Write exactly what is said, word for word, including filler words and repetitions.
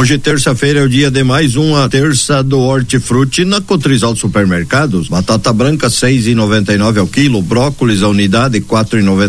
Hoje, terça-feira, é o dia de mais uma terça do Hortifruti na Cotrizal Supermercados. Batata branca seis e noventa e nove ao quilo, brócolis a unidade quatro e noventa